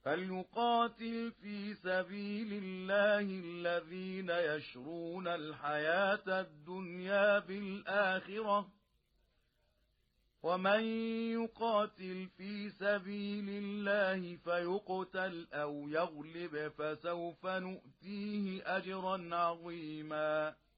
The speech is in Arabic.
فليقاتل في سبيل الله الذين يشرون الحياة الدنيا بالآخرة، ومن يقاتل في سبيل الله فيقتل أو يغلب فسوف نؤتيه أجرا عظيما.